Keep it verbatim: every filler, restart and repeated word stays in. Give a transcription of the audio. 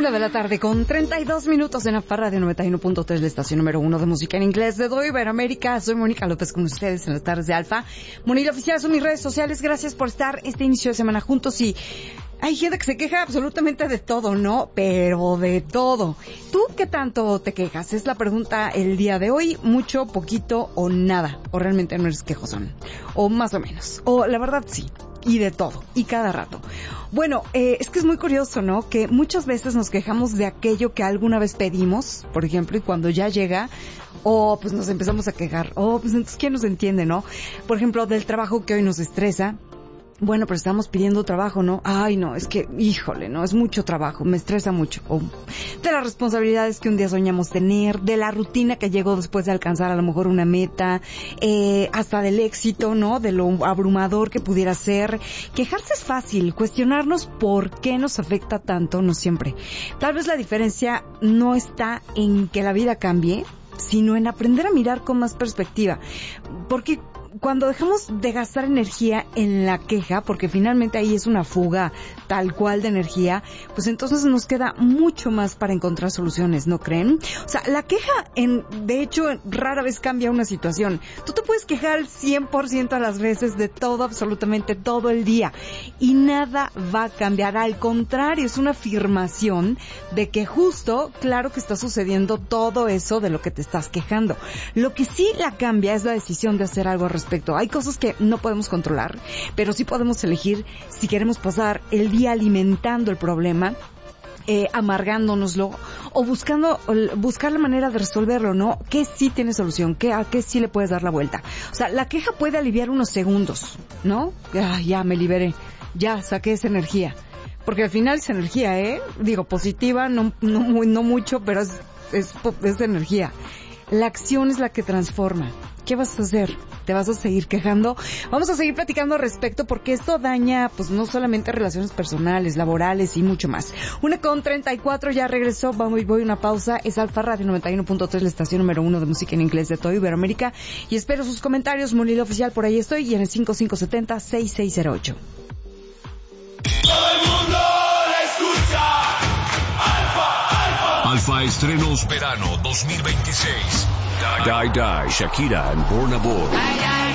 Una de la tarde con treinta y dos minutos en Alfa Radio noventa y uno punto tres, la estación número uno de música en inglés de todo Iberoamérica. Soy Mónica López con ustedes en las tardes de Alfa. Mónica Oficial son mis redes sociales. Gracias por estar este inicio de semana juntos. Y hay gente que se queja absolutamente de todo, ¿no? Pero de todo. ¿Tú qué tanto te quejas? Es la pregunta el día de hoy. ¿Mucho, poquito o nada? ¿O realmente no eres quejosón? O más o menos. O la verdad sí. Y de todo, y cada rato. Bueno, eh, es que es muy curioso, ¿no? Que muchas veces nos quejamos de aquello que alguna vez pedimos, por ejemplo, y cuando ya llega, oh, pues nos empezamos a quejar. Oh, pues entonces, ¿quién nos entiende, no? Por ejemplo, del trabajo que hoy nos estresa. Bueno, pero estamos pidiendo trabajo, ¿no? Ay, no, es que, híjole, no, es mucho trabajo, me estresa mucho. O de las responsabilidades que un día soñamos tener, de la rutina que llegó después de alcanzar a lo mejor una meta, eh, hasta del éxito, ¿no? De lo abrumador que pudiera ser. Quejarse es fácil, cuestionarnos por qué nos afecta tanto, no siempre. Tal vez la diferencia no está en que la vida cambie, sino en aprender a mirar con más perspectiva. Porque cuando dejamos de gastar energía en la queja, porque finalmente ahí es una fuga tal cual de energía, pues entonces nos queda mucho más para encontrar soluciones, ¿no creen? O sea, la queja, en, de hecho, rara vez cambia una situación. Tú te puedes quejar cien por ciento a las veces de todo, absolutamente todo el día, y nada va a cambiar. Al contrario, es una afirmación de que justo, claro que está sucediendo todo eso de lo que te estás quejando. Lo que sí la cambia es la decisión de hacer algo al respecto. Hay cosas que no podemos controlar, pero sí podemos elegir si queremos pasar el día alimentando el problema, eh, amargándonoslo, o buscando, o buscar la manera de resolverlo, ¿no? ¿Qué sí tiene solución? ¿Qué, a qué sí le puedes dar la vuelta? O sea, la queja puede aliviar unos segundos, ¿no? Ah, ya me liberé, ya saqué esa energía. Porque al final es energía, ¿eh? Digo, positiva, no, no, muy, no mucho, pero es, es, es energía. La acción es la que transforma. ¿Qué vas a hacer? ¿Te vas a seguir quejando? Vamos a seguir platicando al respecto porque esto daña, pues, no solamente relaciones personales, laborales y mucho más. Una con treinta y cuatro, ya regresó. Vamos, voy a una pausa. Es Alfa Radio noventa y uno punto tres, la estación número uno de música en inglés de todo Iberoamérica. Y espero sus comentarios. Mónica Oficial, por ahí estoy. Y en el cinco cinco siete cero, seis seis cero ocho. Todo el mundo la escucha. Alfa, Alfa. Alfa Estrenos Verano dos mil veintiséis. Die, Die, Die, Shakira and Born Aboard.